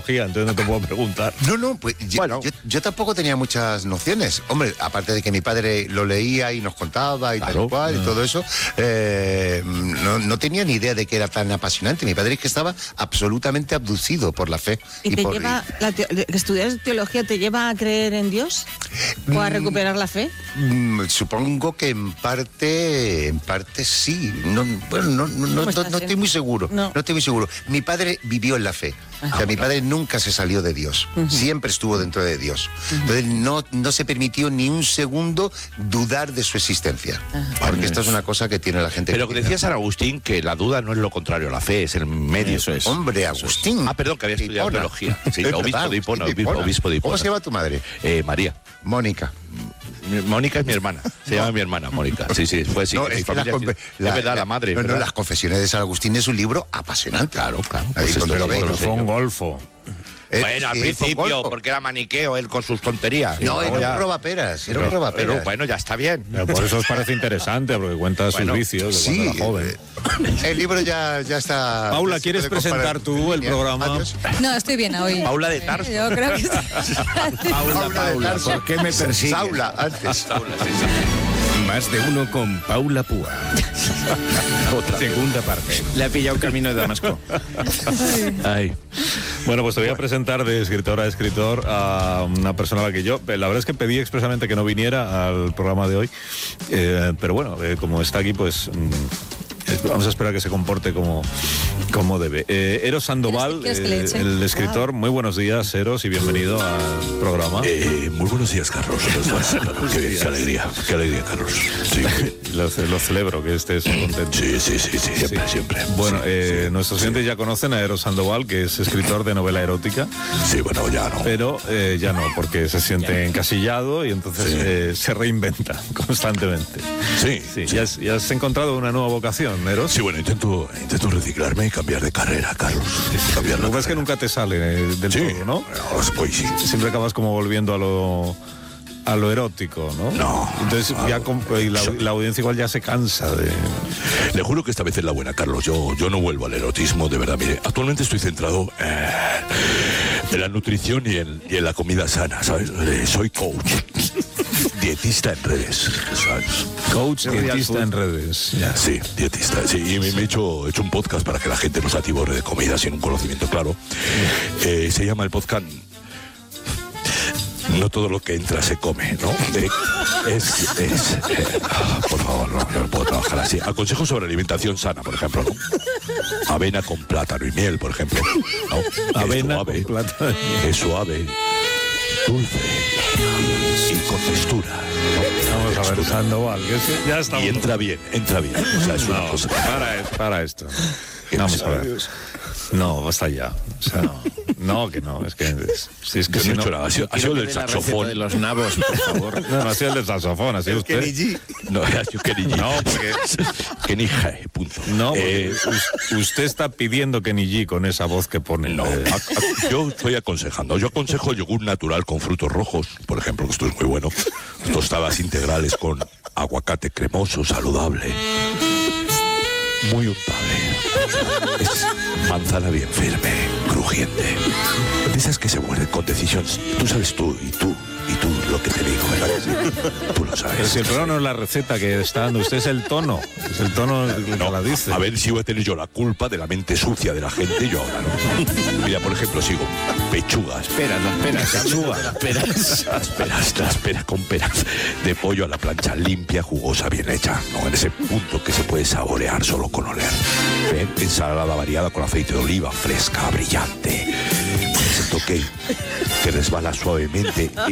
teología, entonces no te puedo preguntar. No, pues yo tampoco tenía muchas nociones. Hombre, aparte de que mi padre lo leía y nos contaba y tal y cual y todo eso, no tenía ni idea de que era tan apasionante. Mi padre es que estaba absolutamente abducido por la fe. ¿Y te lleva, estudiar teología te lleva a creer en Dios? ¿O a recuperar la fe? Supongo que en parte sí. No estoy muy seguro. No estoy muy seguro. Mi padre vivió en la fe. O sea, mi padre nunca se salió de Dios. Siempre estuvo dentro de Dios. Entonces no se permitió ni un segundo dudar de su existencia. Porque esto es una cosa que tiene la gente. Pero que decía San Agustín que la duda no es lo contrario a la fe, es el medio. Eso es. Hombre, Agustín. Perdón, que había estudiado teología. Sí, obispo de Hipona. ¿Cómo se llama tu madre? María. Mónica. Mónica es mi hermana. Se llama mi hermana, Mónica. Sí, pues sí. No, es verdad, la madre. No, las Confesiones de San Agustín es un libro apasionante. Claro. Ahí cuando lo ves. Pero fue un golfo. Bueno, al principio, porque era maniqueo él con sus tonterías. No, era un robaperas. Pero bueno, ya está bien. Pero por eso os parece interesante, porque cuenta sus vicios de cuando era joven. El libro ya está... Paula, ¿quieres presentar tú el programa? Adiós. No, estoy bien hoy. Paula de Tarso. Yo creo que Paula, ¿por qué me persigues? Saula, antes. Más de uno con Paula Púa. Segunda parte. Le ha pillado camino de Damasco. Ay. Bueno, pues te voy a presentar de escritor a escritor a una persona a la que yo, la verdad es que pedí expresamente que no viniera al programa de hoy, pero bueno, como está aquí, pues... vamos a esperar que se comporte como debe. Eros Sandoval, el escritor. Muy buenos días, Eros, y bienvenido al programa. Muy buenos días, Carlos. Qué alegría, Carlos. Sí, lo celebro, que estés contento. Sí, siempre. Bueno, nuestros oyentes ya conocen a Eros Sandoval, que es escritor de novela erótica. Sí, bueno, ya no. Pero ya no, porque se siente encasillado y entonces se reinventa constantemente. Sí. ¿Ya has encontrado una nueva vocación, Eros? Sí, bueno, intento reciclarme y cambiar de carrera, Carlos. Lo que pasa es que nunca te sale del todo, ¿no? Hoy sí. Siempre acabas como volviendo a lo erótico, ¿no? No. Entonces ya la audiencia igual ya se cansa de... Le juro que esta vez es la buena, Carlos. Yo no vuelvo al erotismo, de verdad. Mire, actualmente estoy centrado en la nutrición y en la comida sana, ¿sabes? Soy coach. Dietista en redes, ¿sabes? Coach, dietista en redes. Ya. Sí, dietista, sí. Y me he hecho un podcast para que la gente no se atiborre de comida sin un conocimiento claro. Se llama el podcast No todo lo que entra se come, ¿no? Por favor, no, yo no puedo trabajar así. Aconsejo sobre alimentación sana, por ejemplo, ¿no? Avena con plátano y miel, por ejemplo, ¿no? Avena con plátano y miel. Es suave, dulce y con textura. Vamos a ver, Sandoval, que ya estamos... Y entra bien. O sea, es una cosa... Para esto. Vamos a ver. No, basta ya. O sea, no, que no. Es que si no he hecho nada. Ha sido del saxofón. De los nabos, por favor. No ha sido el del saxofón, ha sido usted. No, ha sido Kenny G. No, porque... Kenny G, punto. No, usted está pidiendo Kenny G con esa voz que pone. No, yo estoy aconsejando. Yo aconsejo yogur natural con frutos rojos, por ejemplo, que esto es muy bueno. Tostadas integrales con aguacate cremoso, saludable. Muy untable. Es manzana bien firme, crujiente. De esas que se muerden con decisión. Tú sabes tú lo que te digo, ¿verdad? Tú lo sabes. Pero si el programa no es la receta que está dando usted, es el tono. Es el tono que la dice. A ver si voy a tener yo la culpa de la mente sucia de la gente, yo ahora no. Mira, por ejemplo, sigo pechugas. Las peras con peras de pollo a la plancha, limpia, jugosa, bien hecha, ¿no? En ese punto que se puede saborear solo con oler. Ensalada variada con aceite de oliva, fresca, brillante. Ese toque que resbala suavemente